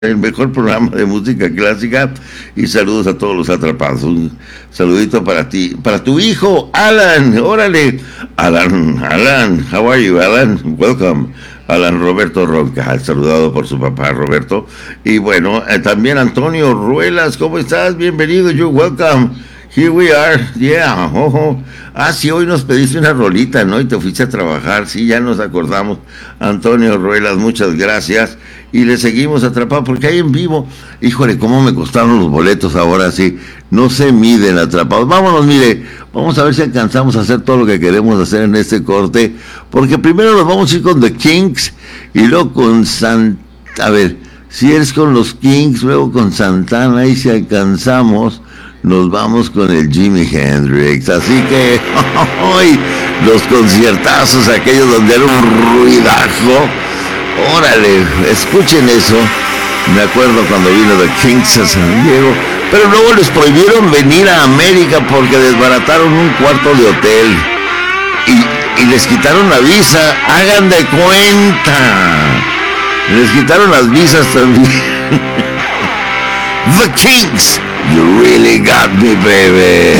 el mejor programa de música clásica, y saludos a todos los atrapados. Un saludito para ti, para tu hijo Alan. Órale, Alan, how are you, Alan? Welcome. Alan Roberto Ronca, saludado por su papá Roberto. Y bueno, también Antonio Ruelas, ¿cómo estás? Bienvenido, you're welcome. Here we are, yeah, sí, hoy nos pediste una rolita, ¿no? Y te fuiste a trabajar, sí, ya nos acordamos. Antonio Ruelas, muchas gracias. Y le seguimos atrapados, porque hay en vivo, híjole, cómo me costaron los boletos ahora, sí, no se miden atrapados. Vámonos, mire, vamos a ver si alcanzamos a hacer todo lo que queremos hacer en este corte, porque primero nos vamos a ir con The Kinks, y luego con a ver, si eres con los Kinks, luego con Santana, y si alcanzamos, nos vamos con el Jimi Hendrix. Así que hoy los conciertazos, aquellos donde era un ruidajo. Órale, escuchen eso. Me acuerdo cuando vino The Kinks a San Diego, pero luego les prohibieron venir a América porque desbarataron un cuarto de hotel y les quitaron la visa. Hagan de cuenta, les quitaron las visas también. The Kinks, you really got me, baby.